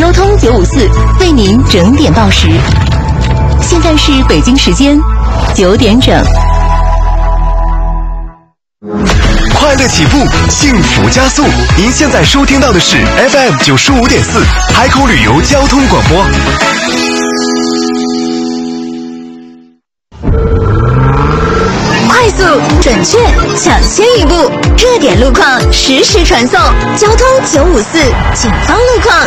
交通954为您整点报时。现在是北京时间9点整。 快乐起步，幸福加速。您现在收听到的是 FM 95.4海口旅游交通广播。 快速、准确、抢先一步，热点路况实时传送。交通954警方路况。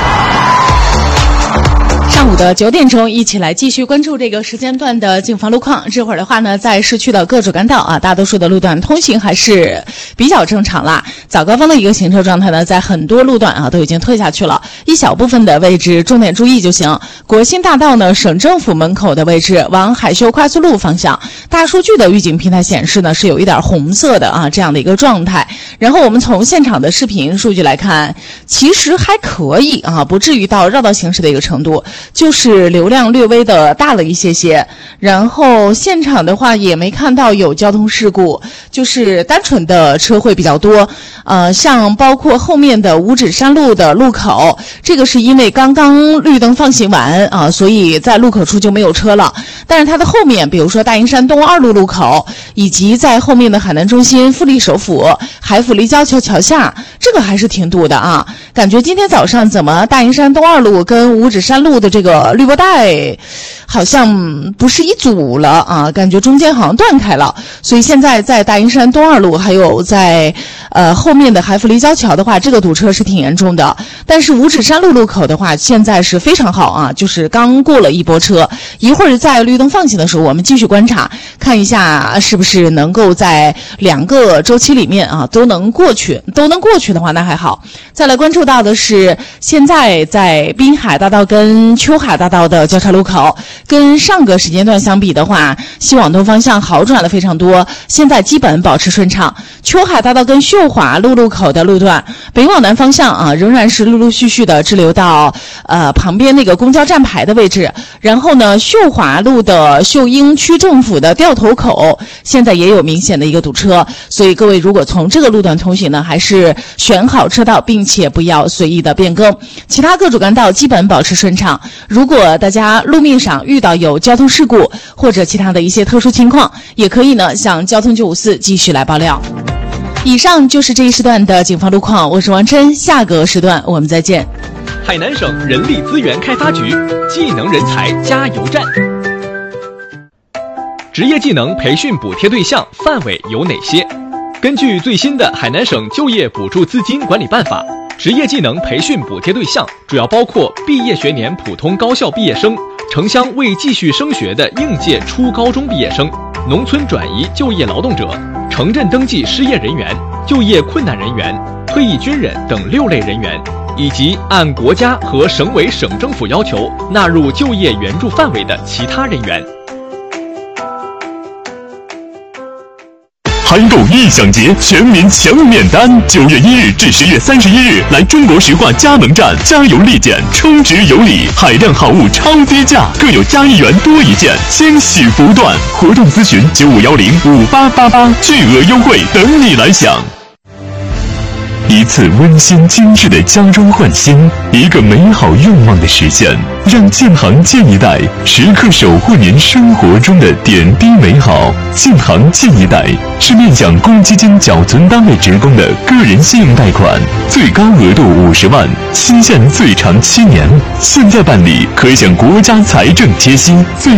上午的9点钟，一起来继续关注这个时间段的警方路况。这会儿的话呢，在市区的各主干道啊，大多数的路段通行还是比较正常啦。早高峰的一个行车状态呢，在很多路段啊都已经退下去了，一小部分的位置重点注意就行。国新大道呢，省政府门口的位置往海秀快速路方向，大数据的预警平台显示呢是有一点红色的啊这样的一个状态。然后我们从现场的视频数据来看，其实还可以啊，不至于到绕道行驶的一个程度。就是流量略微的大了一些些，然后现场的话也没看到有交通事故，就是单纯的车会比较多。像包括后面的五指山路的路口，这个是因为刚刚绿灯放行完啊，所以在路口处就没有车了。但是它的后面，比如说大营山东2路路口，以及在后面的海南中心、富力首府、海府立交桥桥下，这个还是挺堵的啊。感觉今天早上怎么大营山东2路跟五指山路的这个绿波带好像不是一组了啊，感觉中间好像断开了。所以现在在大营山东2路还有在后面的海府立交桥的话，这个堵车是挺严重的。但是五指山路路口的话现在是非常好啊，就是刚过了一波车，一会儿在绿灯放行的时候，我们继续观察看一下是不是能够在2个周期里面啊都能过去的话那还好。再来关注到的是现在在滨海大道跟秋海大道的交叉路口，跟上个时间段相比的话，西往东方向好转了非常多，现在基本保持顺畅。秋海大道跟秀华路口的路段，北往南方向啊仍然是陆陆续续的滞留到旁边那个公交站牌的位置。然后呢，秀华路的秀英区政府的掉头口现在也有明显的一个堵车，所以各位如果从这个路段通行呢，还是选好车道，并且不要随意的变更。其他各主干道基本保持顺畅。如果大家路面上遇到有交通事故或者其他的一些特殊情况，也可以呢向交通954继续来爆料。以上就是这一时段的警方路况，我是王琛，下个时段我们再见。 海南省人力资源开发局技能人才加油站。职业技能培训补贴对象范围有哪些？根据最新的海南省就业补助资金管理办法，职业技能培训补贴对象主要包括毕业学年普通高校毕业生、城乡未继续升学的应届初高中毕业生、农村转移就业劳动者、城镇登记失业人员、就业困难人员、退役军人等6类人员，以及按国家和省委省政府要求纳入就业援助范围的其他人员。 韩购异想节全民抢免单，9月1日至10月31日来中国石化加盟站加油立减，充值有礼，海量好物超低价，各有加1元多一件，惊喜不断。活动咨询95105888，巨额优惠等你来享。一次温馨精致的家装换新，一个美好愿望的实现，让建行建一代时刻守护您生活中的点滴美好。建行建一代是面向公积金缴存单位职工的个人信用贷款，最高额度50万，期限最长7年。现在办理可享国家财政贴息，最